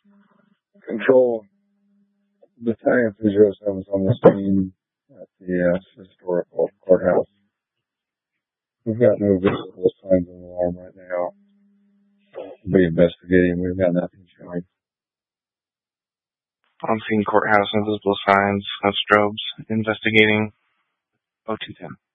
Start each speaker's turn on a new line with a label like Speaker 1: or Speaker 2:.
Speaker 1: Control Battalion 307 is on the scene at the historical courthouse. We've got no visible signs of alarm right now. We'll be investigating. We've got nothing showing.
Speaker 2: On scene courthouse, no visible signs, no strobes. Investigating 0210.